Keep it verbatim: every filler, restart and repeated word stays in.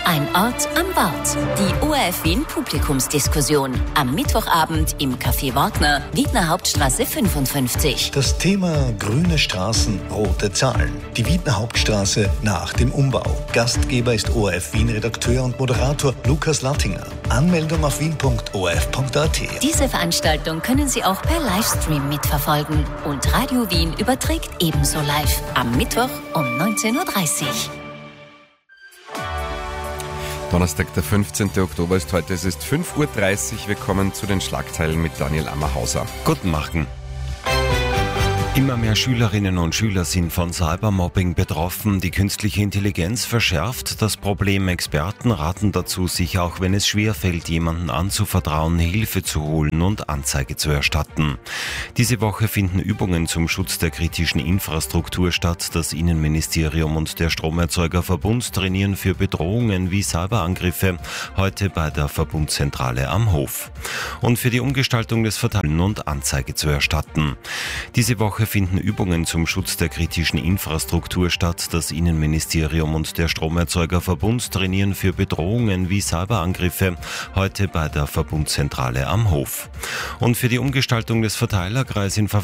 Ein Ort am Wort. Die O R F Wien Publikumsdiskussion. Am Mittwochabend im Café Wartner, Wiedner Hauptstraße fünfundfünfzig. Das Thema grüne Straßen, rote Zahlen. Die Wiedner Hauptstraße nach dem Umbau. Gastgeber ist O R F Wien Redakteur und Moderator Lukas Lattinger. Anmeldung auf wien punkt o r f punkt a t. Diese Veranstaltung können Sie auch per Livestream mitverfolgen. Und Radio Wien überträgt ebenso live. Am Mittwoch um neunzehn Uhr dreißig. Donnerstag, der fünfzehnten Oktober ist heute. Es ist fünf Uhr dreißig. Wir kommen zu den Schlagzeilen mit Daniel Ammerhauser. Guten Morgen. Immer mehr Schülerinnen und Schüler sind von Cybermobbing betroffen. Die künstliche Intelligenz verschärft das Problem. Experten raten dazu, sich auch wenn es schwerfällt, jemanden anzuvertrauen, Hilfe zu holen und Anzeige zu erstatten. Diese Woche finden Übungen zum Schutz der kritischen Infrastruktur statt. Das Innenministerium und der Stromerzeugerverbund trainieren für Bedrohungen wie Cyberangriffe, heute bei der Verbundzentrale am Hof. Und für die Umgestaltung des Verteilen und Anzeige zu erstatten. Diese Woche finden Übungen zum Schutz der kritischen Infrastruktur statt. Das Innenministerium und der Stromerzeugerverbund trainieren für Bedrohungen wie Cyberangriffe, heute bei der Verbundzentrale am Hof. Und für die Umgestaltung des Verteilerkreises in